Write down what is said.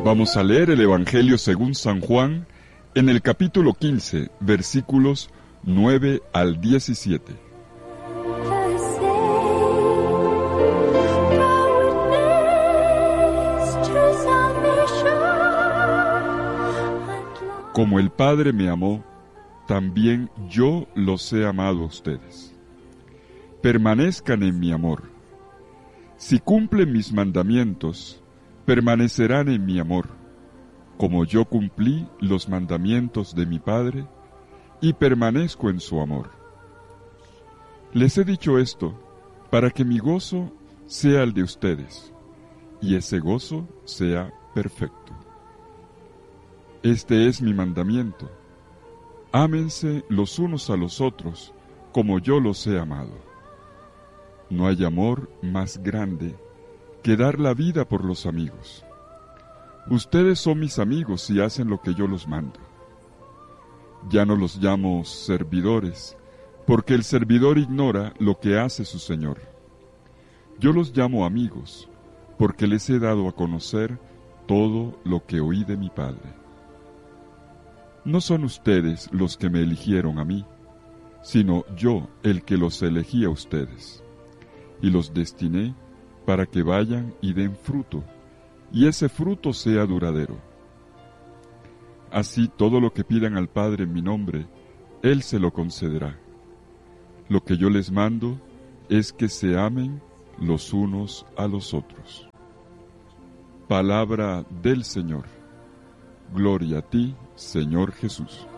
Vamos a leer el Evangelio según San Juan en el capítulo 15, versículos 9 al 17. Como el Padre me amó, también yo los he amado a ustedes. Permanezcan en mi amor. Si cumplen mis mandamientos, permanecerán en mi amor, como yo cumplí los mandamientos de mi Padre y permanezco en su amor. Les he dicho esto para que mi gozo sea el de ustedes, y ese gozo sea perfecto. Este es mi mandamiento: ámense los unos a los otros como yo los he amado. No hay amor más grande que dar la vida por los amigos. Ustedes son mis amigos si hacen lo que yo los mando. Ya no los llamo servidores, porque el servidor ignora lo que hace su señor. Yo los llamo amigos, porque les he dado a conocer todo lo que oí de mi Padre. No son ustedes los que me eligieron a mí, sino yo el que los elegí a ustedes, y los destiné para que vayan y den fruto, y ese fruto sea duradero. Así todo lo que pidan al Padre en mi nombre, Él se lo concederá. Lo que yo les mando es que se amen los unos a los otros. Palabra del Señor. Gloria a ti, Señor Jesús.